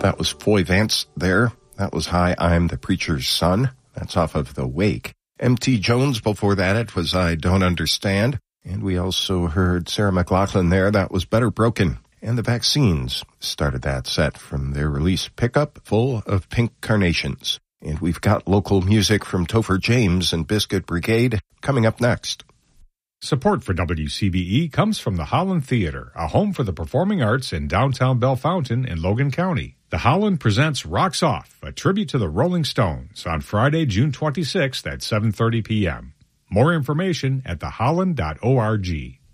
That was Foy Vance there. That was Hi, I'm the Preacher's Son. That's off of The Wake. M.T. Jones before that, it was I Don't Understand. And we also heard Sarah McLachlan there. That was Better Broken. And the Vaccines started that set from their release Pickup, Full of Pink Carnations. And we've got local music from Topher James and Biscuit Brigade coming up next. Support for WCBE comes from the Holland Theater, a home for the performing arts in downtown Bellefontaine in Logan County. The Holland presents Rocks Off, a tribute to the Rolling Stones, on Friday, June 26th at 7:30 p.m. More information at theholland.org.